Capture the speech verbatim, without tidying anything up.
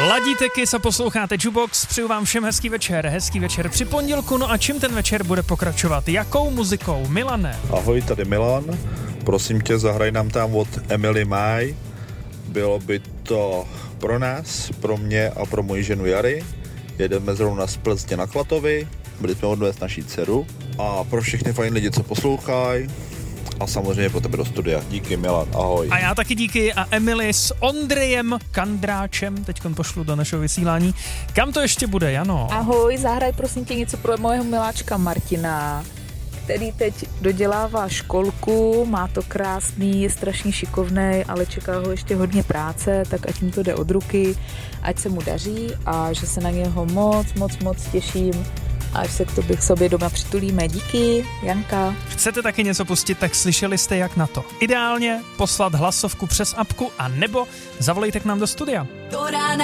Ladíte Kiss a posloucháte Jukebox, přeju vám všem hezký večer, hezký večer při pondělku, no a čím ten večer bude pokračovat, jakou muzikou, Milane? Ahoj, tady Milan, prosím tě, zahraj nám tam od Emily May, bylo by to pro nás, pro mě a pro moji ženu Jary, jedeme zrovna z Plzně na Klatovy, byli jsme odvést naší dceru a pro všechny fajn lidi, co poslouchají, a samozřejmě po tebe do studia. Díky, Milan, ahoj. A já taky díky a Emily s Ondrejem Kandráčem teďkon pošlu do našeho vysílání. Kam to ještě bude, Jano? Ahoj, zahraj prosím tě něco pro mojeho miláčka Martina, který teď dodělává školku, má to krásný, je strašně šikovnej, ale čeká ho ještě hodně práce, tak ať mu to jde od ruky, ať se mu daří a že se na něho moc, moc, moc těším. Až se k tobě k sobě doma přitulíme. Díky, Janka. Chcete taky něco pustit, tak slyšeli jste jak na to. Ideálně poslat hlasovku přes apku a nebo zavolejte k nám do studia.